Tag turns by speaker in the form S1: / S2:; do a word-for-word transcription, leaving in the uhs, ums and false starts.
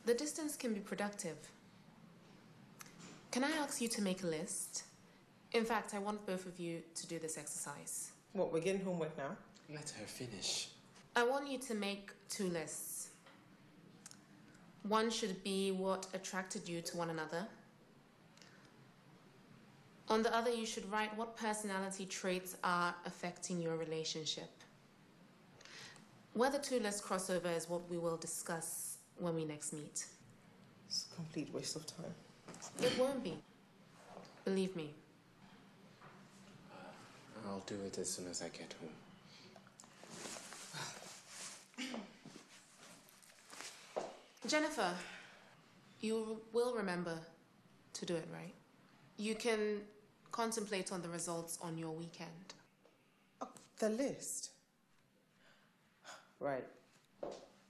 S1: The distance can be productive. Can I ask you to make a list? In fact, I want both of you to do this exercise.
S2: What, we're getting homework now?
S3: Let her finish.
S1: I want you to make two lists. One should be what attracted you to one another. On the other, you should write what personality traits are affecting your relationship. Whether two lists cross over is what we will discuss when we next meet.
S2: It's a complete waste of time.
S1: It won't be. Believe me.
S3: I'll do it as soon as I get home.
S1: Jennifer, you will remember to do it, right? You can contemplate on the results on your weekend.
S2: Oh, the list? Right.